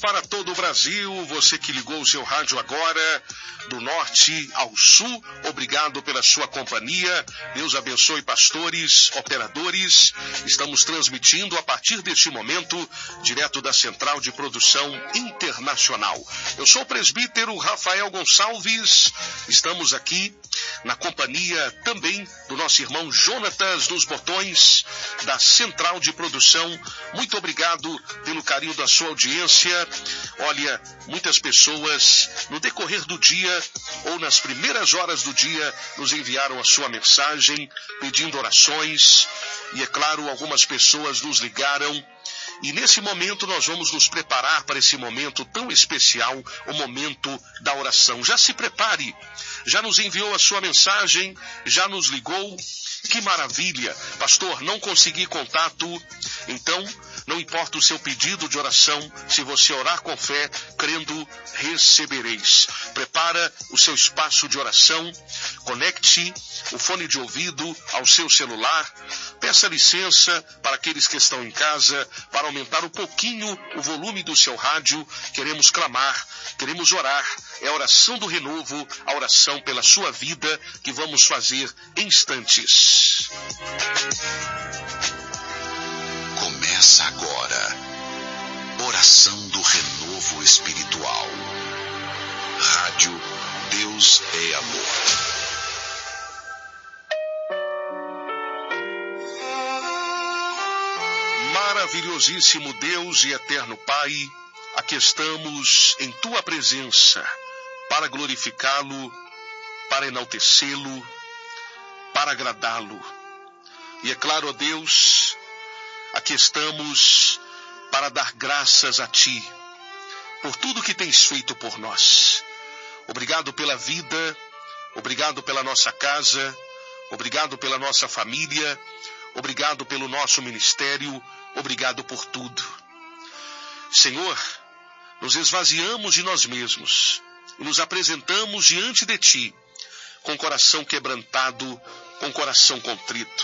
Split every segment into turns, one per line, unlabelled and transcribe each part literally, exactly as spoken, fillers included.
para todo o Brasil, você que ligou o seu rádio agora, do norte ao sul, obrigado pela sua companhia. Deus abençoe pastores, operadores. Estamos transmitindo a partir deste momento, direto da Central de Produção Internacional. Eu sou o presbítero Rafael Gonçalves, estamos aqui na companhia também do nosso irmão Jonatas dos Botões, da Central de Produção. Muito obrigado pelo carinho da sua audiência. Olha, muitas pessoas no decorrer do dia ou nas primeiras horas do dia nos enviaram a sua mensagem pedindo orações e, é claro, algumas pessoas nos ligaram. E nesse momento nós vamos nos preparar para esse momento tão especial, o momento da oração. Já se prepare, já nos enviou a sua mensagem, já nos ligou. Que maravilha! Pastor, não consegui contato. Então, não importa o seu pedido de oração, se você orar com fé, crendo, recebereis. Prepara o seu espaço de oração, conecte o fone de ouvido ao seu celular, peça licença para aqueles que estão em casa, para aumentar um pouquinho o volume do seu rádio. Queremos clamar, queremos orar. É a oração do renovo, a oração pela sua vida que vamos fazer em instantes.
Começa agora, oração do renovo espiritual. Rádio Deus é Amor.
Maravilhosíssimo Deus e eterno Pai, aqui estamos em Tua presença para glorificá-lo, para enaltecê-lo, para agradá-lo. E é claro, ó Deus, aqui estamos para dar graças a Ti, por tudo que tens feito por nós. Obrigado pela vida, obrigado pela nossa casa, obrigado pela nossa família, obrigado pelo nosso ministério, obrigado por tudo. Senhor, nos esvaziamos de nós mesmos e nos apresentamos diante de Ti, com coração quebrantado, com coração contrito.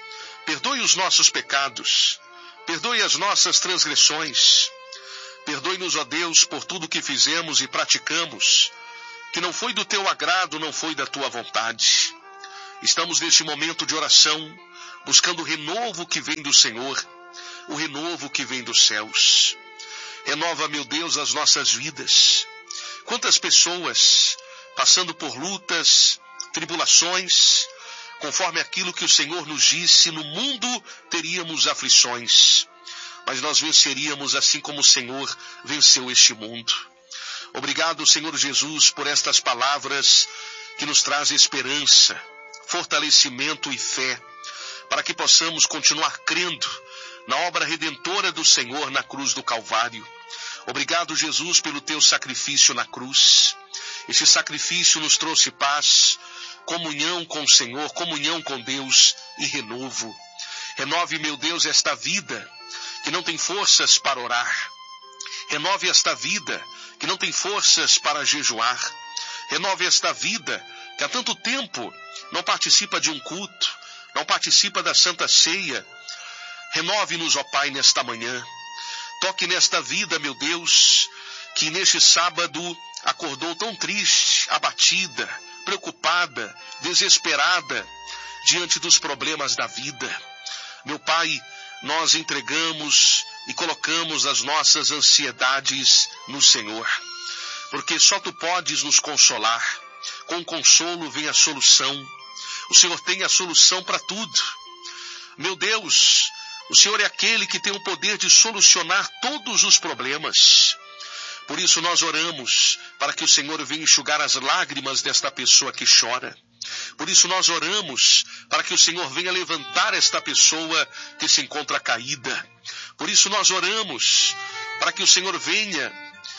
Perdoe os nossos pecados, perdoe as nossas transgressões, perdoe-nos, ó Deus, por tudo que fizemos e praticamos, que não foi do Teu agrado, não foi da Tua vontade. Estamos neste momento de oração, buscando o renovo que vem do Senhor, o renovo que vem dos céus. Renova, meu Deus, as nossas vidas. Quantas pessoas passando por lutas, tribulações, conforme aquilo que o Senhor nos disse, no mundo teríamos aflições, mas nós venceríamos assim como o Senhor venceu este mundo. Obrigado, Senhor Jesus, por estas palavras que nos trazem esperança, fortalecimento e fé, para que possamos continuar crendo na obra redentora do Senhor na cruz do Calvário. Obrigado, Jesus, pelo Teu sacrifício na cruz. Este sacrifício nos trouxe paz, comunhão com o Senhor, comunhão com Deus e renovo. Renove, meu Deus, esta vida que não tem forças para orar. Renove esta vida que não tem forças para jejuar. Renove esta vida que há tanto tempo não participa de um culto, não participa da Santa Ceia. Renove-nos, ó Pai, nesta manhã. Toque nesta vida, meu Deus, que neste sábado acordou tão triste, abatida, preocupada, desesperada, diante dos problemas da vida. Meu Pai, nós entregamos e colocamos as nossas ansiedades no Senhor, porque só Tu podes nos consolar. Com o consolo vem a solução. O Senhor tem a solução para tudo. Meu Deus, o Senhor é aquele que tem o poder de solucionar todos os problemas. Por isso nós oramos para que o Senhor venha enxugar as lágrimas desta pessoa que chora. Por isso nós oramos para que o Senhor venha levantar esta pessoa que se encontra caída. Por isso nós oramos para que o Senhor venha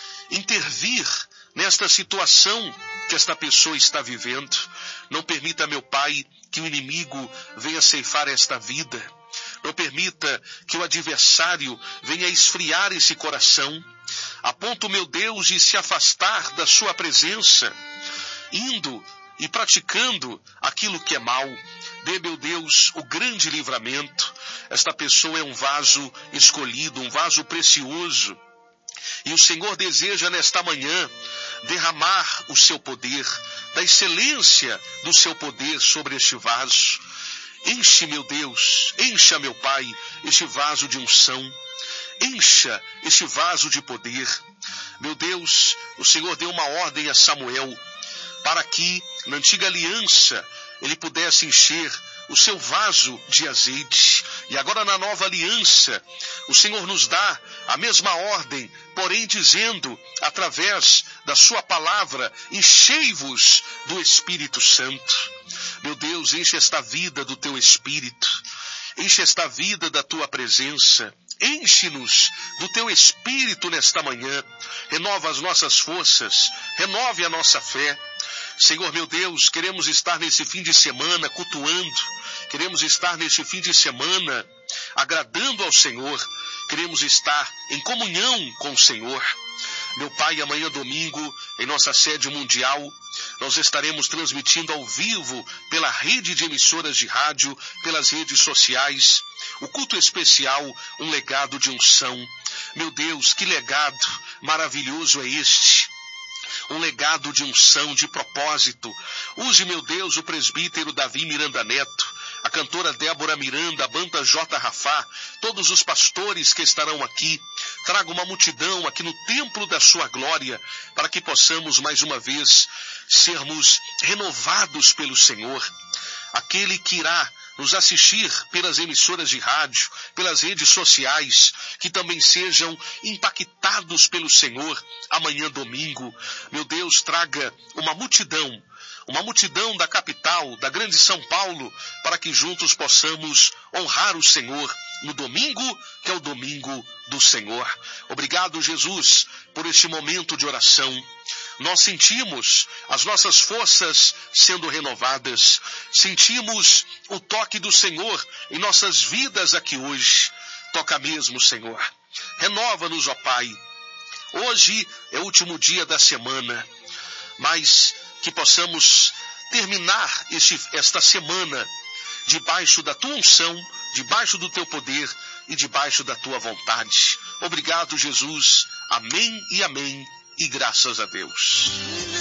intervir nesta situação que esta pessoa está vivendo. Não permita, meu Pai, que o inimigo venha ceifar esta vida. Não permita que o adversário venha esfriar esse coração, a ponto, meu Deus, de se afastar da sua presença, indo e praticando aquilo que é mal. Dê, meu Deus, o grande livramento. Esta pessoa é um vaso escolhido, um vaso precioso, E o Senhor deseja nesta manhã derramar o seu poder, da excelência do seu poder sobre este vaso. Enche, meu Deus, encha, meu Pai, este vaso de unção. Encha este vaso de poder. Meu Deus, o Senhor deu uma ordem a Samuel para que, na antiga aliança, ele pudesse encher o seu vaso de azeite. E agora na nova aliança, o Senhor nos dá a mesma ordem, porém dizendo, através da sua palavra, enchei-vos do Espírito Santo. Meu Deus, enche esta vida do teu Espírito, enche esta vida da tua presença. Enche-nos do teu Espírito nesta manhã, renova as nossas forças, renove a nossa fé. Senhor meu Deus, queremos estar nesse fim de semana cultuando, queremos estar nesse fim de semana agradando ao Senhor, queremos estar em comunhão com o Senhor. Meu Pai, amanhã domingo, em nossa sede mundial, nós estaremos transmitindo ao vivo pela rede de emissoras de rádio, pelas redes sociais, o culto especial, um legado de unção. Meu Deus, que legado maravilhoso é este! Um legado de unção, de propósito. Use, meu Deus, o presbítero Davi Miranda Neto, a cantora Débora Miranda, a banda J. Rafá, todos os pastores que estarão aqui. Traga uma multidão aqui no templo da sua glória, para que possamos mais uma vez sermos renovados pelo Senhor. Aquele que irá nos assistir pelas emissoras de rádio, pelas redes sociais, que também sejam impactados pelo Senhor amanhã domingo. Meu Deus, traga uma multidão, uma multidão da capital, da grande São Paulo, para que juntos possamos honrar o Senhor no domingo, que é o domingo do Senhor. Obrigado, Jesus, por este momento de oração. Nós sentimos as nossas forças sendo renovadas, sentimos o toque do Senhor em nossas vidas aqui hoje. Toca mesmo, Senhor. Renova-nos, ó Pai. Hoje é o último dia da semana, mas que possamos terminar este, esta semana debaixo da tua unção, debaixo do teu poder e debaixo da tua vontade. Obrigado, Jesus. Amém e amém. E graças a Deus.